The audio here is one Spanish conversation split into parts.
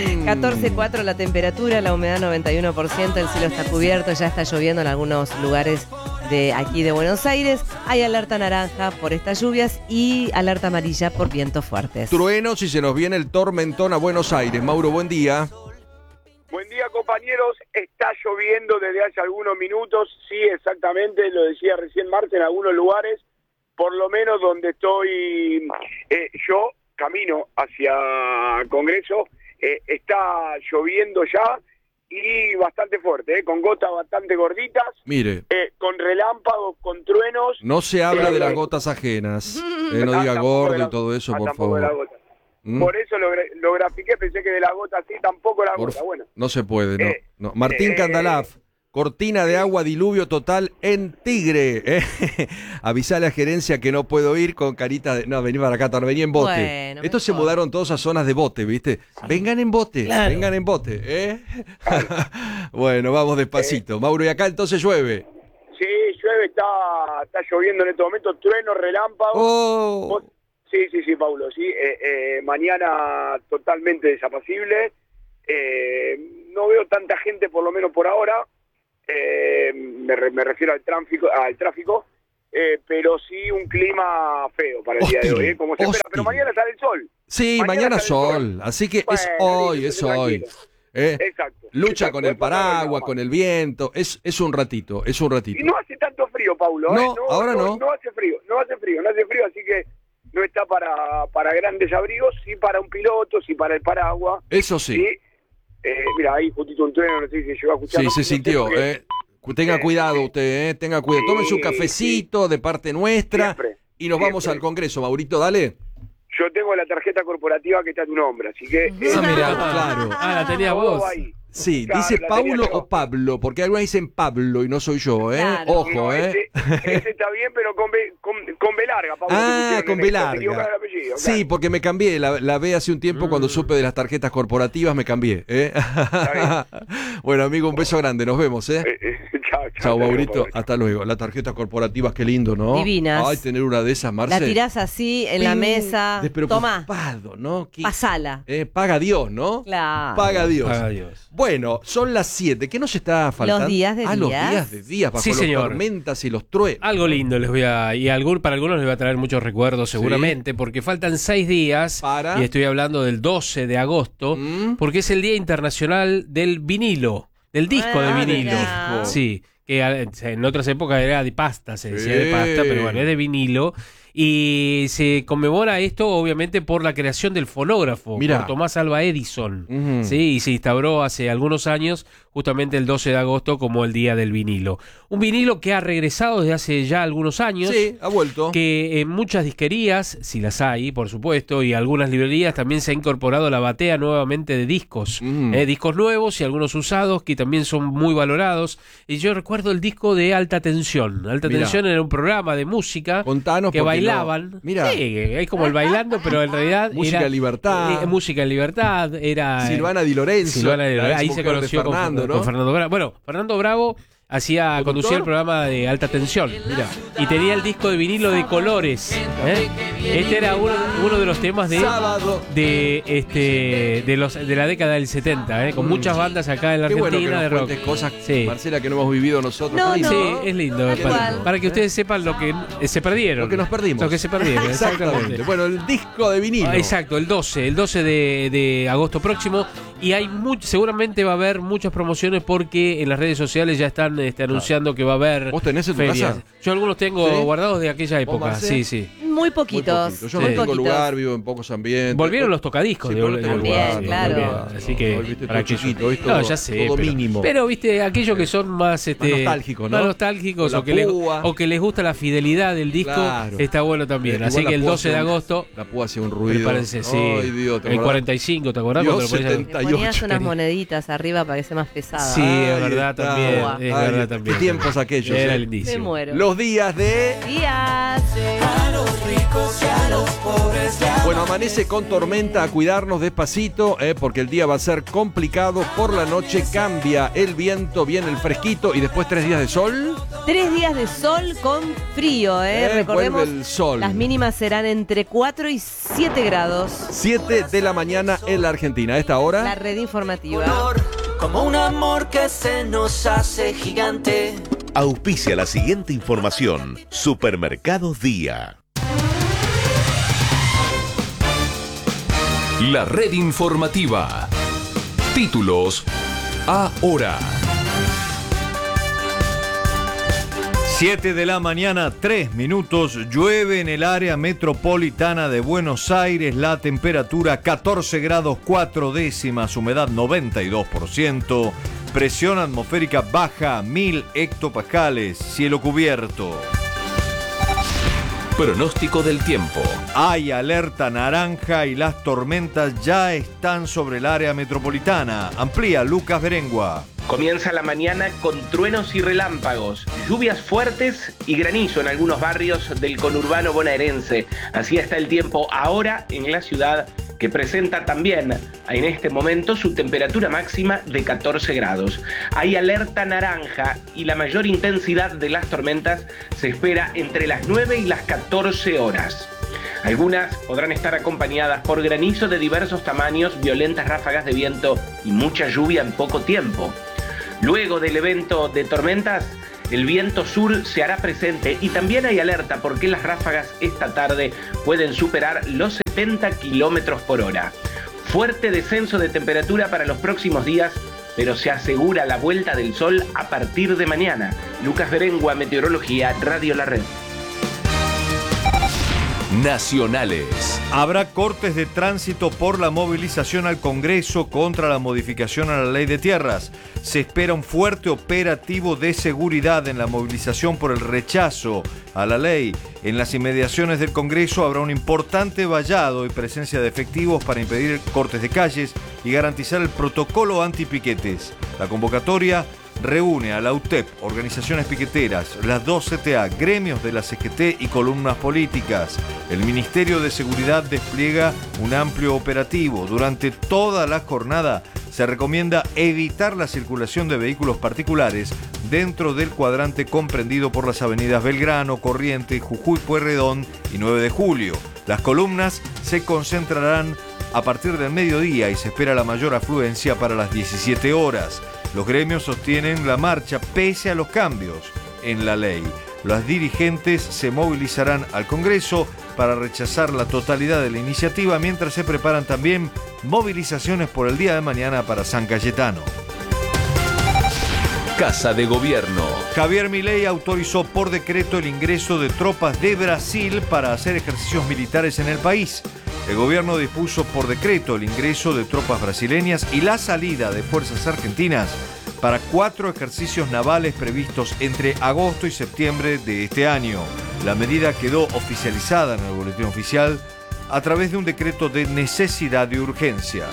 14,4 la temperatura, la humedad 91%, el cielo está cubierto, ya está lloviendo en algunos lugares de aquí de Buenos Aires. Hay alerta naranja por estas lluvias y alerta amarilla por vientos fuertes. Truenos y se nos viene el tormentón a Buenos Aires. Mauro, buen día. Buen día, compañeros. Está lloviendo desde hace algunos minutos. Sí, exactamente, lo decía recién Marta, en algunos lugares, por lo menos donde estoy yo, camino hacia Congreso, está lloviendo ya y bastante fuerte, con gotas bastante gorditas. Mire. Con relámpagos, con truenos. No se habla de las gotas ajenas. No diga gordo y todo eso, por favor. Por eso lo grafiqué, pensé que de la gota sí, tampoco la gota. Bueno. No se puede, no. Martín Candalaf, cortina de agua, diluvio total en Tigre. Avisale a gerencia que no puedo ir con carita de... No, vení para acá, vení en bote. Bueno, estos se mudaron todos a zonas de bote, ¿viste? Vengan en bote, claro. Vengan en bote, Bueno, vamos despacito. Mauro, y acá entonces llueve. Sí, llueve, está lloviendo en este momento, trueno, relámpagos. Oh. Sí, Paulo, sí. Mañana totalmente desapacible. No veo tanta gente, por lo menos por ahora. Me refiero al tráfico, pero sí un clima feo para el día de hoy, como se espera. Pero mañana sale el sol. Sí, mañana sol. Así que bueno, es hoy. Exacto. Lucha exacto, con el paraguas, con el viento. Es un ratito. Y no hace tanto frío, Paulo. No, ahora no. No hace frío, así que no está para grandes abrigos, sí para un piloto, sí para el paraguas. Eso sí. Mira, ahí justito un trueno, no sé si se llegó a escuchar. Sí, se sintió. Tenga cuidado usted, tenga cuidado. Tome su cafecito de parte nuestra y nos vamos al Congreso. Maurito, dale. Yo tengo la tarjeta corporativa que está a tu nombre, así que... mira, claro. La tenía vos. Ahí. Sí, claro, dice Paulo o Pablo, porque algunos dicen Pablo y no soy yo, Claro. Ojo, no, ese está bien, pero con B larga, Paulo. Con B larga. Apellido, sí, claro. porque me cambié, la B hace un tiempo cuando supe de las tarjetas corporativas, me cambié, Bueno, amigo, un beso grande, nos vemos, Chao, Maurito, hasta luego. Las tarjetas corporativas, qué lindo, ¿no? Divinas. Ay, tener una de esas, Marce. La tirás así en la mesa. Tomá. ¿No? Pasala. Paga Dios, ¿no? Claro. Paga Dios. Paga Dios. Bueno, son las 7. ¿Qué nos está faltando? Los días de días. Los días de días, bajo Sí, las señor. tormentas y los truenos. Algo lindo les voy a... para algunos les va a traer muchos recuerdos seguramente, porque faltan 6 días, y estoy hablando del 12 de agosto, porque es el Día Internacional del Vinilo, del disco de vinilo. Mirá. Sí, que en otras épocas era de pasta, se decía de pasta, pero bueno, es de vinilo. Y se conmemora esto obviamente por la creación del fonógrafo, por Tomás Alva Edison, ¿sí? Y se instauró hace algunos años justamente el 12 de agosto como el Día del Vinilo. Un vinilo que ha regresado desde hace ya algunos años. Sí, ha vuelto. Que en muchas disquerías, si las hay, por supuesto, y algunas librerías también se ha incorporado la batea nuevamente de discos. Discos nuevos y algunos usados que también son muy valorados. Y yo recuerdo el disco de Alta Tensión. Alta Tensión era un programa de música. Contanos que bailaban. No. Mira. Sí, es como el bailando, pero en realidad Música en Libertad. Música en Libertad. Era Silvana Di Lorenzo. Ahí se conoció con Fernando Bravo. Bueno, Fernando Bravo conducía el programa de Alta Tensión. Mirá. Y tenía el disco de vinilo de colores. Este era uno de los temas de la década del 70, con muchas bandas acá en la Argentina de rock. Cosas, Marcela, que no hemos vivido nosotros. No, sí, es lindo. Para que ustedes sepan lo que se perdieron. Lo que nos perdimos. Lo que se perdieron, exactamente. Bueno, el disco de vinilo. Exacto, el 12 de agosto próximo. Y hay seguramente va a haber muchas promociones porque en las redes sociales ya están anunciando que va a haber. ¿Vos tenés en tu ferias. casa? Yo algunos tengo guardados de aquella época. Sí. Muy poquitos. Yo no tengo lugar, vivo en pocos ambientes. Volvieron los tocadiscos de también, claro. Así que para chiquito, no, ya sé, todo mínimo. Pero viste, aquellos que son más nostálgicos, ¿no? Más nostálgicos o que les gusta la fidelidad del disco, está bueno también. Así que el 12 de agosto la púa hacía un ruido. Prepárense, sí. Ay, Dios, el 45, ¿te acordás? Le ponías unas moneditas arriba para que sea más pesada. Sí, es verdad también. Es verdad también. Qué tiempos aquellos. Era lindísimo. Me muero. Los días de... Días. ricos y a los pobres. Bueno, amanece con tormenta, a cuidarnos despacito, porque el día va a ser complicado. Por la noche cambia el viento, viene el fresquito y después 3 días de sol. 3 días de sol con frío, recordemos, vuelve el sol. Las mínimas serán entre 4 y 7 grados. 7 de la mañana en la Argentina. A esta hora, la red informativa. Como un amor que se nos hace gigante. Auspicia la siguiente información. Supermercados Día. La red informativa. Títulos ahora. 7 de la mañana, 3 minutos. Llueve en el área metropolitana de Buenos Aires. La temperatura 14 grados 4 décimas. Humedad 92%. Presión atmosférica baja 1000 hectopascales. Cielo cubierto. Pronóstico del tiempo. Hay alerta naranja y las tormentas ya están sobre el área metropolitana. Amplía Lucas Berengua. Comienza la mañana con truenos y relámpagos, lluvias fuertes y granizo en algunos barrios del conurbano bonaerense. Así está el tiempo ahora en la ciudad, que presenta también en este momento su temperatura máxima de 14 grados. Hay alerta naranja y la mayor intensidad de las tormentas se espera entre las 9 y las 14 horas. Algunas podrán estar acompañadas por granizo de diversos tamaños, violentas ráfagas de viento y mucha lluvia en poco tiempo. Luego del evento de tormentas, el viento sur se hará presente y también hay alerta porque las ráfagas esta tarde pueden superar los 70 kilómetros por hora. Fuerte descenso de temperatura para los próximos días, pero se asegura la vuelta del sol a partir de mañana. Lucas Berengua, Meteorología, Radio La Red. Nacionales. Habrá cortes de tránsito por la movilización al Congreso contra la modificación a la ley de tierras. Se espera un fuerte operativo de seguridad en la movilización por el rechazo a la ley. En las inmediaciones del Congreso habrá un importante vallado y presencia de efectivos para impedir cortes de calles y garantizar el protocolo antipiquetes. La convocatoria reúne a la UTEP, organizaciones piqueteras, las 2 CTA, gremios de la CGT y columnas políticas. El Ministerio de Seguridad despliega un amplio operativo. Durante toda la jornada se recomienda evitar la circulación de vehículos particulares dentro del cuadrante comprendido por las avenidas Belgrano, Corrientes, Jujuy, Pueyrredón y 9 de Julio. Las columnas se concentrarán a partir del mediodía y se espera la mayor afluencia para las 17 horas. Los gremios sostienen la marcha pese a los cambios en la ley. Los dirigentes se movilizarán al Congreso para rechazar la totalidad de la iniciativa, mientras se preparan también movilizaciones por el día de mañana para San Cayetano. Casa de Gobierno. Javier Milei autorizó por decreto el ingreso de tropas de Brasil para hacer ejercicios militares en el país. El gobierno dispuso por decreto el ingreso de tropas brasileñas y la salida de fuerzas argentinas para 4 ejercicios navales previstos entre agosto y septiembre de este año. La medida quedó oficializada en el boletín oficial a través de un decreto de necesidad y urgencia.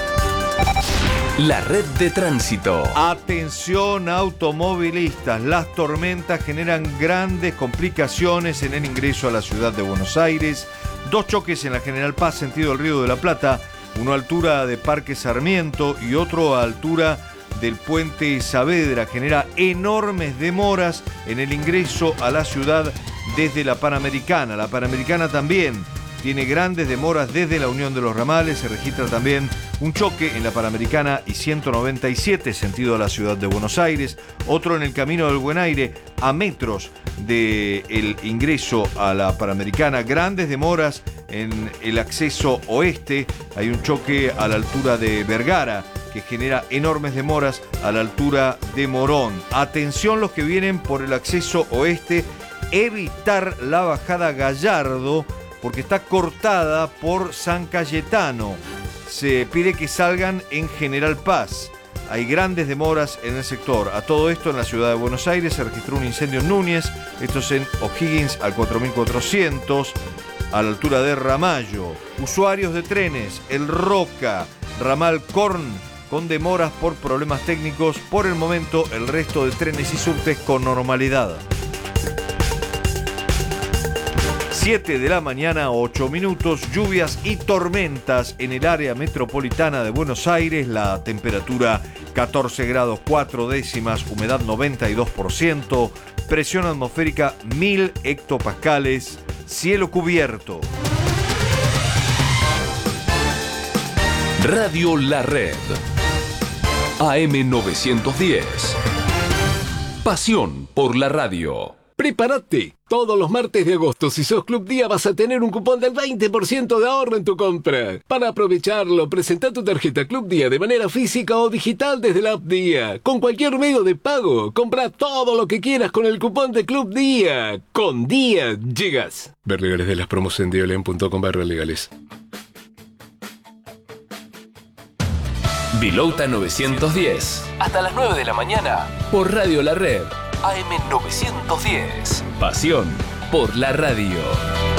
La red de tránsito. Atención automovilistas, las tormentas generan grandes complicaciones en el ingreso a la ciudad de Buenos Aires. 2 choques en la General Paz, sentido el Río de la Plata, uno a altura de Parque Sarmiento y otro a altura del Puente Saavedra. Genera enormes demoras en el ingreso a la ciudad desde la Panamericana. La Panamericana también tiene grandes demoras desde la Unión de los Ramales. Se registra también un choque en la Panamericana y 197, sentido a la ciudad de Buenos Aires. Otro en el Camino del Buen Aire, a metros del ingreso a la Panamericana. Grandes demoras en el acceso oeste. Hay un choque a la altura de Vergara que genera enormes demoras a la altura de Morón. Atención los que vienen por el acceso oeste, evitar la bajada Gallardo porque está cortada por San Cayetano. Se pide que salgan en General Paz. Hay grandes demoras en el sector. A todo esto, en la ciudad de Buenos Aires se registró un incendio en Núñez. Esto es en O'Higgins al 4400, a la altura de Ramallo. Usuarios de trenes, El Roca, Ramal Corn, con demoras por problemas técnicos. Por el momento, el resto de trenes y subtes con normalidad. 7 de la mañana, 8 minutos, lluvias y tormentas en el área metropolitana de Buenos Aires, la temperatura 14 grados 4 décimas, humedad 92%, presión atmosférica 1000 hectopascales, cielo cubierto. Radio La Red. AM 910. Pasión por la radio. ¡Prepárate! Todos los martes de agosto, si sos Club Día, vas a tener un cupón del 20% de ahorro en tu compra. Para aprovecharlo, presenta tu tarjeta Club Día de manera física o digital desde la app Día. Con cualquier medio de pago, compra todo lo que quieras con el cupón de Club Día. Con Día llegas. Ver legales de las promos en diolen.com/legales. Vilouta 910. Hasta las 9 de la mañana. Por Radio La Red. AM 910. Pasión por la radio.